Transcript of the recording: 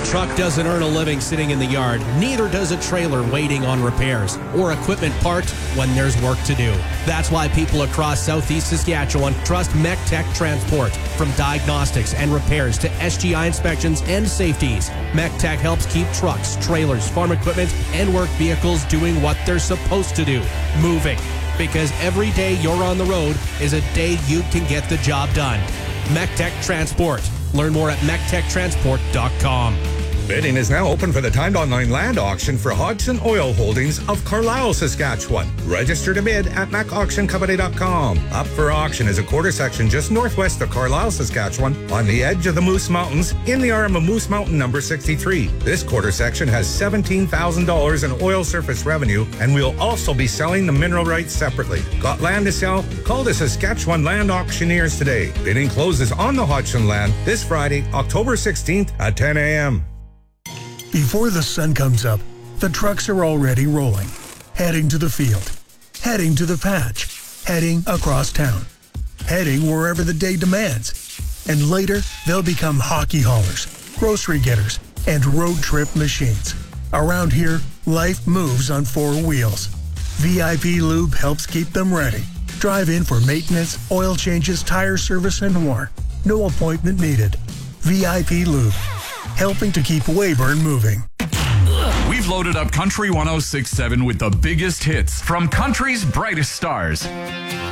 truck doesn't earn a living sitting in the yard. Neither does a trailer waiting on repairs or equipment parked when there's work to do. That's why people across Southeast Saskatchewan trust MechTech Transport. From diagnostics and repairs to SGI inspections and safeties, MechTech helps keep trucks, trailers, farm equipment, and work vehicles doing what they're supposed to do, moving. Because every day you're on the road is a day you can get the job done. MechTech Transport. Learn more at mechtech.transport.com. Bidding is now open for the timed online land auction for Hodgson Oil Holdings of Carlisle, Saskatchewan. Register to bid at mechauctioncompany.com. Up for auction is a quarter section just northwest of Carlisle, Saskatchewan, on the edge of the Moose Mountains, in the arm of Moose Mountain number 63. This quarter section has $17,000 in oil surface revenue, and we'll also be selling the mineral rights separately. Got land to sell? Call the Saskatchewan Land Auctioneers today. Bidding closes on the Hodgson land this Friday, October 16th at 10 a.m. Before the sun comes up, the trucks are already rolling, heading to the field, heading to the patch, heading across town, heading wherever the day demands. And later, they'll become hockey haulers, grocery getters, and road trip machines. Around here, life moves on four wheels. VIP Lube helps keep them ready. Drive in for maintenance, oil changes, tire service, and more. No appointment needed. VIP Lube, helping to keep Weyburn moving. We've loaded up Country 106.7 with the biggest hits from country's brightest stars.